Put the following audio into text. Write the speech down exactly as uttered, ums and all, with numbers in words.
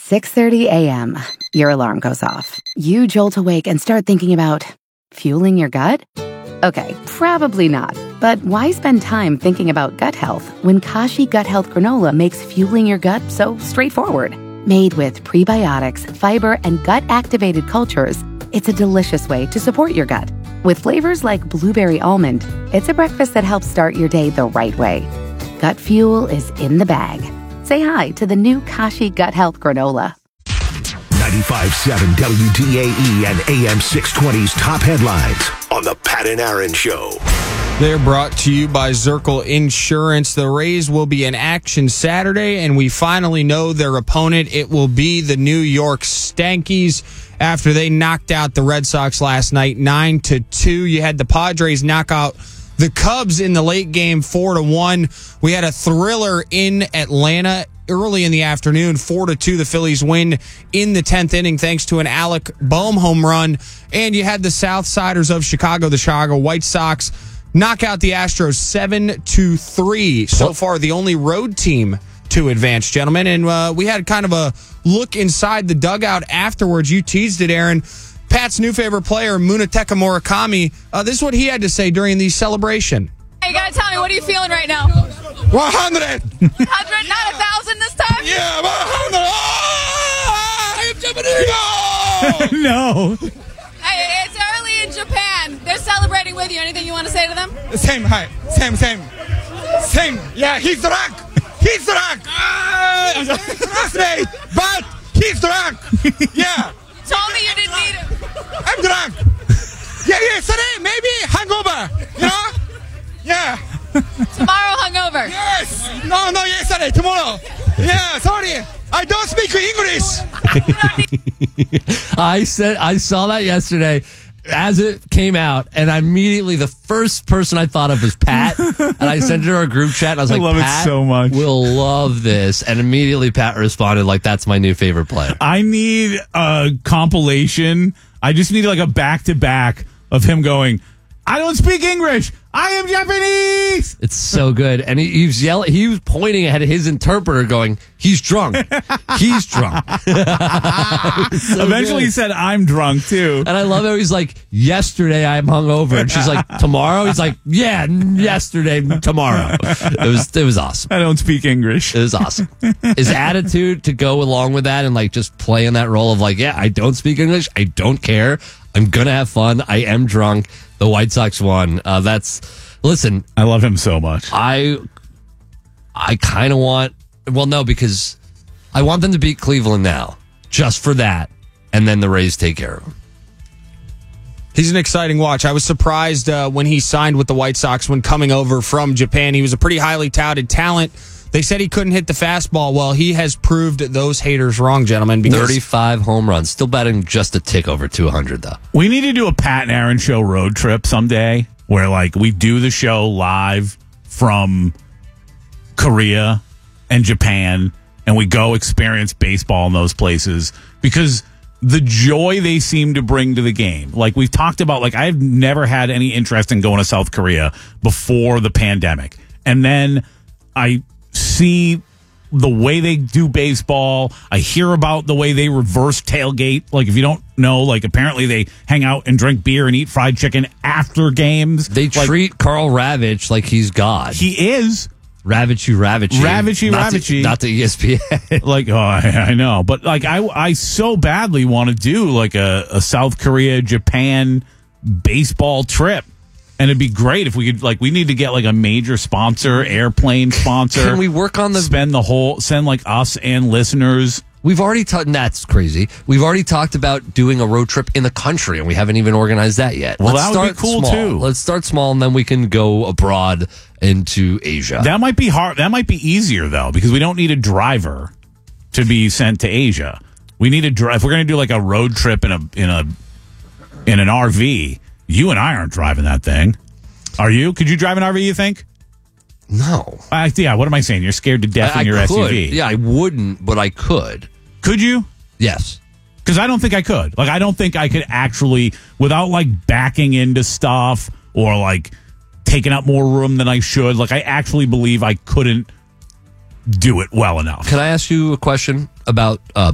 six thirty a.m. Your alarm goes off. You jolt awake and start thinking about fueling your gut? Okay, probably not. But why spend time thinking about gut health when Kashi Gut Health Granola makes fueling your gut so straightforward? Made with prebiotics, fiber, and gut-activated cultures, it's a delicious way to support your gut. With flavors like blueberry almond, it's a breakfast that helps start your day the right way. Gut fuel is in the bag. Say hi to the new Kashi Gut Health Granola. ninety-five point seven W D A E and A M six twenty's top headlines on the Pat and Aaron Show. They're brought to you by Zirkle Insurance. The Rays will be in action Saturday, and we finally know their opponent. It will be the New York Stankies after they knocked out the Red Sox last night nine to two. You had the Padres knock out the Cubs in the late game four to one. We had a thriller in Atlanta early in the afternoon, four to two. The Phillies win in the tenth inning thanks to an Alec Boehm home run. And you had the Southsiders of Chicago, the Chicago White Sox, knock out the Astros seven to three. So far, the only road team to advance, gentlemen. And uh, we had kind of a look inside the dugout afterwards. You teased it, Aaron. Pat's new favorite player, Munetaka Murakami, uh, this is what he had to say during the celebration. Hey, you got to tell me, what are you feeling right now? one hundred! one hundred, not one thousand this time? Yeah, one hundred! Oh, I'm Japanese! No. Hey, it's early in Japan. They're celebrating with you. Anything you want to say to them? Same, hi. Same, same. Same. Yeah, he's drunk. He's drunk. Uh, trust me, but he's drunk. Yeah. You told me you didn't need him. I'm drunk. Yeah, yesterday, maybe hangover. You know? Yeah. Tomorrow hungover. Yes. No, no, yesterday, tomorrow. Yeah, sorry. I don't speak English. I said I saw that yesterday as it came out, and immediately the first person I thought of was Pat, and I sent it to our group chat, and I was I like, love Pat it so much. will love this. And immediately Pat responded like, that's my new favorite player. I need a compilation. I just need like a back-to-back of him going, I don't speak English. I am Japanese. It's so good. And he, he was yelling, he was pointing at his interpreter going, he's drunk. He's drunk. So Eventually good. he said, I'm drunk too. And I love how he's like, yesterday I'm hungover. And she's like, tomorrow? He's like, yeah, yesterday, tomorrow. It was, it was awesome. I don't speak English. It was awesome. His attitude to go along with that and like just play in that role of like, yeah, I don't speak English. I don't care. I'm going to have fun. I am drunk. The White Sox won. Uh, that's, listen. I love him so much. I, I kind of want, well, no, because I want them to beat Cleveland now, just for that, and then the Rays take care of him. He's an exciting watch. I was surprised uh, when he signed with the White Sox when coming over from Japan. He was a pretty highly touted talent. They said he couldn't hit the fastball. Well, he has proved those haters wrong, gentlemen. Because thirty-five home runs. Still batting just a tick over two hundred, though. We need to do a Pat and Aaron Show road trip someday where, like, we do the show live from Korea and Japan, and we go experience baseball in those places because the joy they seem to bring to the game. Like, we've talked about, like, I've never had any interest in going to South Korea before the pandemic. And then I see the way they do baseball. I hear about the way they reverse tailgate. Like, if you don't know, like, apparently they hang out and drink beer and eat fried chicken after games. They like, treat Carl Ravitch like he's God. He is. Ravitchy, Ravitchy. Ravitchy, not Ravitchy. To, not to E S P N. Like, oh, I, I know. But, like, I, I so badly want to do, like, a, a South Korea, Japan baseball trip. And it'd be great if we could, like, we need to get, like, a major sponsor, airplane sponsor. Can we work on the... Spend the whole, send, like, us and listeners. We've already talked, that's crazy. We've already talked about doing a road trip in the country, and we haven't even organized that yet. Well, Let's that would start be cool, small. too. Let's start small, and then we can go abroad into Asia. That might be hard. That might be easier, though, because we don't need a driver to be sent to Asia. We need a drive. If we're going to do, like, a road trip in a, in a, in an R V, you and I aren't driving that thing. Are you? Could you drive an R V, you think? No. Uh, yeah, what am I saying? You're scared to death I, in your I S U could. V. Yeah, I wouldn't, but I could. Could you? Yes. Because I don't think I could. Like, I don't think I could actually, without, like, backing into stuff or, like, taking up more room than I should. Like, I actually believe I couldn't do it well enough. Can I ask you a question about uh,